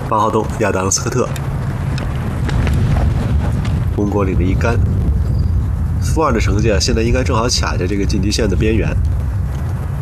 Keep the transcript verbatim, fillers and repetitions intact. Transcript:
八号洞亚当斯科特，红果岭的一杆。负二的成绩啊，现在应该正好卡在这个晋级线的边缘。